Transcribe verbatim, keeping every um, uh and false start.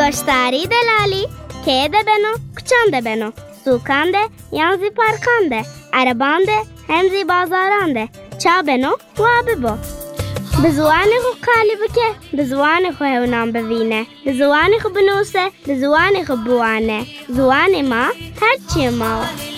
گشتاری دلالی که ده بنو کچان ده بنو سوکان ده یان زی پارکان ده عربان ده هم زی بازاران ده چا بنو و ببو به زوانی خو کالی بکه به زوانی خو هونام بوینه به زوانی خو بنوسه به زوانی خو بوانه زوانی ما هرچی ما